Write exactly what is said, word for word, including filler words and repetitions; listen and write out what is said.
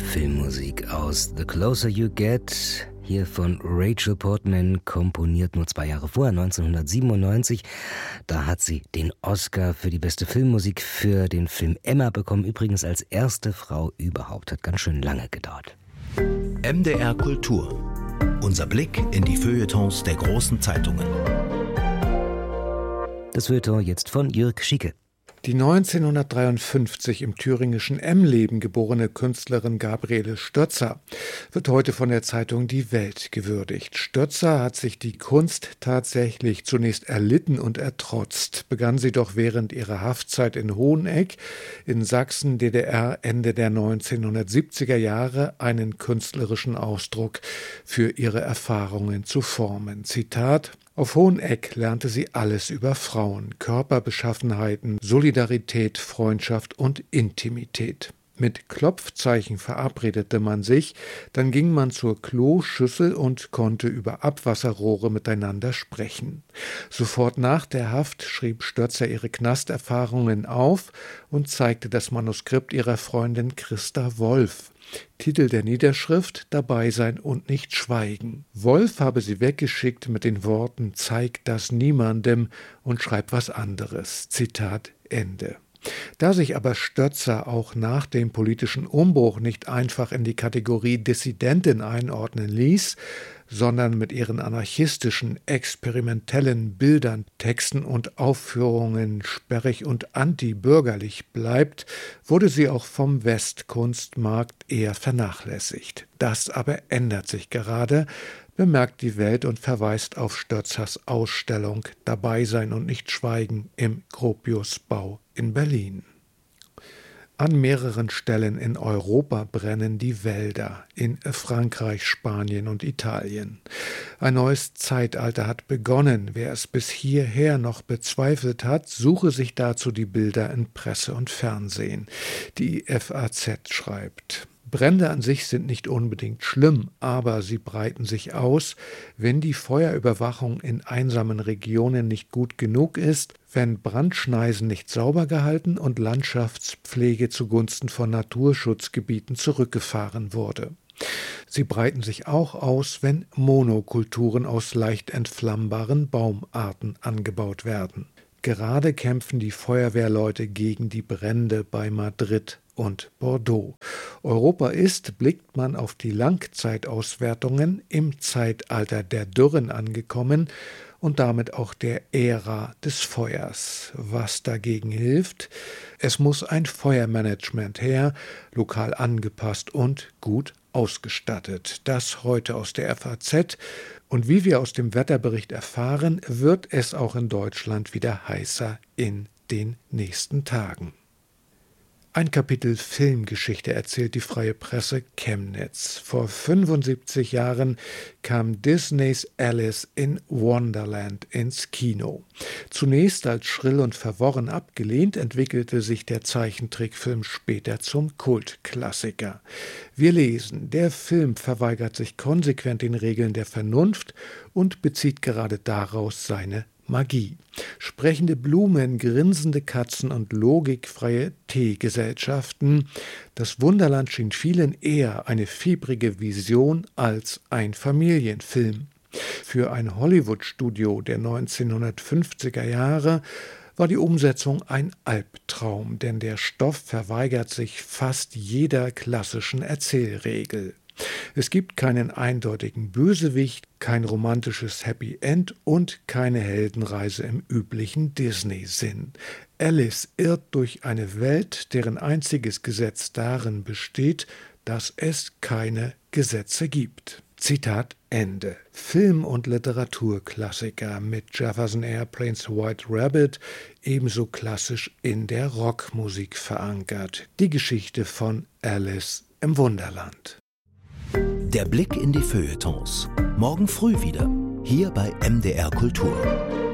Filmmusik aus The Closer You Get, hier von Rachel Portman, komponiert nur zwei Jahre vorher, neunzehnhundertsiebenundneunzig. Da hat sie den Oscar für die beste Filmmusik für den Film Emma bekommen, übrigens als erste Frau überhaupt. Hat ganz schön lange gedauert. M D R Kultur. Unser Blick in die Feuilletons der großen Zeitungen. Das Feuilleton jetzt von Jürg Schieke. Die neunzehnhundertdreiundfünfzig im thüringischen Emleben geborene Künstlerin Gabriele Stürzer wird heute von der Zeitung Die Welt gewürdigt. Stürzer hat sich die Kunst tatsächlich zunächst erlitten und ertrotzt. Begann sie doch während ihrer Haftzeit in Hoheneck in Sachsen, D D R, Ende der neunzehnhundertsiebziger Jahre einen künstlerischen Ausdruck für ihre Erfahrungen zu formen. Zitat: Auf Hoheneck lernte sie alles über Frauen, Körperbeschaffenheiten, Solidarität, Freundschaft und Intimität. Mit Klopfzeichen verabredete man sich, dann ging man zur Kloschüssel und konnte über Abwasserrohre miteinander sprechen. Sofort nach der Haft schrieb Stürzer ihre Knasterfahrungen auf und zeigte das Manuskript ihrer Freundin Christa Wolf. Titel der Niederschrift: Dabei sein und nicht schweigen. Wolf habe sie weggeschickt mit den Worten: Zeig das niemandem und schreib was anderes. Zitat Ende. Da sich aber Stürzer auch nach dem politischen Umbruch nicht einfach in die Kategorie Dissidentin einordnen ließ, sondern mit ihren anarchistischen, experimentellen Bildern, Texten und Aufführungen sperrig und antibürgerlich bleibt, wurde sie auch vom Westkunstmarkt eher vernachlässigt. Das aber ändert sich gerade, bemerkt die Welt und verweist auf Stürzers Ausstellung Dabei sein und nicht schweigen im Gropiusbau in Berlin. An mehreren Stellen in Europa brennen die Wälder, in Frankreich, Spanien und Italien. Ein neues Zeitalter hat begonnen. Wer es bis hierher noch bezweifelt hat, suche sich dazu die Bilder in Presse und Fernsehen. Die F A Z schreibt: Brände an sich sind nicht unbedingt schlimm, aber sie breiten sich aus, wenn die Feuerüberwachung in einsamen Regionen nicht gut genug ist, wenn Brandschneisen nicht sauber gehalten und Landschaftspflege zugunsten von Naturschutzgebieten zurückgefahren wurde. Sie breiten sich auch aus, wenn Monokulturen aus leicht entflammbaren Baumarten angebaut werden. Gerade kämpfen die Feuerwehrleute gegen die Brände bei Madrid und Bordeaux. Europa ist, blickt man auf die Langzeitauswertungen, im Zeitalter der Dürren angekommen und damit auch der Ära des Feuers. Was dagegen hilft? Es muss ein Feuermanagement her, lokal angepasst und gut ausgestattet. Das heute aus der F A Z. Und wie wir aus dem Wetterbericht erfahren, wird es auch in Deutschland wieder heißer in den nächsten Tagen. Ein Kapitel Filmgeschichte erzählt die Freie Presse Chemnitz. Vor fünfundsiebzig Jahren kam Disneys Alice in Wonderland ins Kino. Zunächst als schrill und verworren abgelehnt, entwickelte sich der Zeichentrickfilm später zum Kultklassiker. Wir lesen, der Film verweigert sich konsequent den Regeln der Vernunft und bezieht gerade daraus seine Magie. Sprechende Blumen, grinsende Katzen und logikfreie Teegesellschaften. Das Wunderland schien vielen eher eine fiebrige Vision als ein Familienfilm. Für ein Hollywood-Studio der neunzehnhundertfünfziger Jahre war die Umsetzung ein Albtraum, denn der Stoff verweigert sich fast jeder klassischen Erzählregel. Es gibt keinen eindeutigen Bösewicht, kein romantisches Happy End und keine Heldenreise im üblichen Disney-Sinn. Alice irrt durch eine Welt, deren einziges Gesetz darin besteht, dass es keine Gesetze gibt. Zitat Ende. Film- und Literaturklassiker mit Jefferson Airplanes White Rabbit, ebenso klassisch in der Rockmusik verankert. Die Geschichte von Alice im Wunderland. Der Blick in die Feuilletons. Morgen früh wieder, hier bei M D R Kultur.